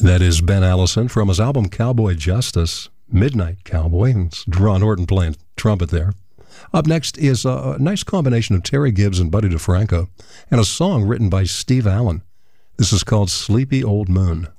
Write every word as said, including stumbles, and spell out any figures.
That is Ben Allison from his album Cowboy Justice, Midnight Cowboy. It's Ron Horton playing trumpet there. Up next is a nice combination of Terry Gibbs and Buddy DeFranco, and a song written by Steve Allen. This is called Sleepy Old Moon.